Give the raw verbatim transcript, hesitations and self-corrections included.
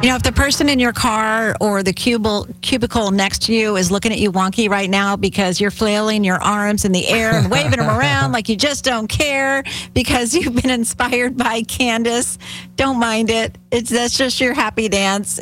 You know, if the person in your car or the cubicle, cubicle next to you is looking at you wonky right now because you're flailing your arms in the air and waving them around like you just don't care because you've been inspired by Candace, don't mind it. It's that's just your happy dance.